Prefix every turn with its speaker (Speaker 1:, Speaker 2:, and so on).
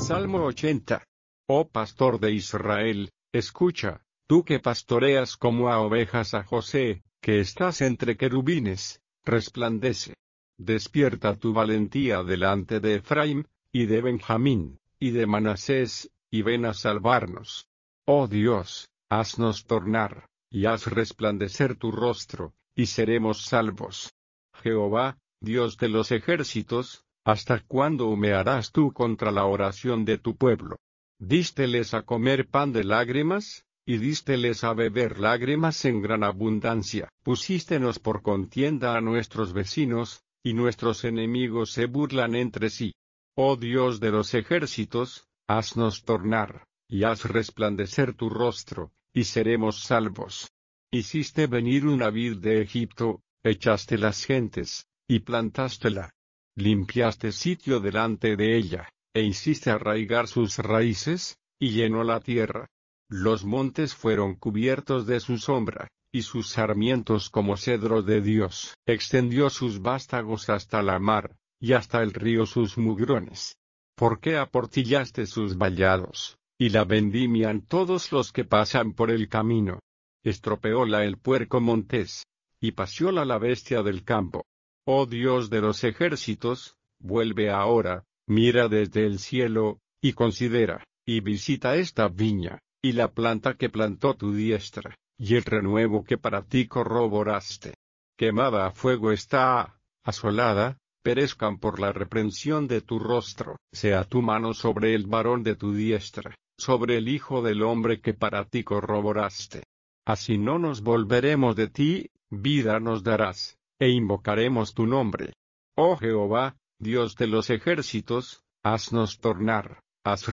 Speaker 1: Salmo 80. Oh pastor de Israel, escucha, tú que pastoreas como a ovejas a José, que estás entre querubines, resplandece. Despierta tu valentía delante de Efraín, y de Benjamín, y de Manasés, y ven a salvarnos. Oh Dios, haznos tornar, y haz resplandecer tu rostro, y seremos salvos. Jehová, Dios de los ejércitos, ¿hasta cuándo humearás tú contra la oración de tu pueblo? Dísteles a comer pan de lágrimas, y dísteles a beber lágrimas en gran abundancia. Pusístenos por contienda a nuestros vecinos, y nuestros enemigos se burlan entre sí. Oh Dios de los ejércitos, haznos tornar, y haz resplandecer tu rostro, y seremos salvos. Hiciste venir una vid de Egipto, echaste las gentes, y plantástela. Limpiaste sitio delante de ella, e hiciste arraigar sus raíces, y llenó la tierra. Los montes fueron cubiertos de su sombra, y sus sarmientos como cedro de Dios. Extendió sus vástagos hasta la mar, y hasta el río sus mugrones. ¿Por qué aportillaste sus vallados, y la vendimian todos los que pasan por el camino? Estropeóla el puerco montés, y pacióla la bestia del campo. Oh Dios de los ejércitos, vuelve ahora, mira desde el cielo, y considera, y visita esta viña, y la planta que plantó tu diestra, y el renuevo que para ti corroboraste. Quemada a fuego está, asolada, perezcan por la reprensión de tu rostro. Sea tu mano sobre el varón de tu diestra, sobre el hijo del hombre que para ti corroboraste. Así no nos volveremos de ti, vida nos darás, e invocaremos tu nombre. Oh Jehová, Dios de los ejércitos, haznos tornar, haz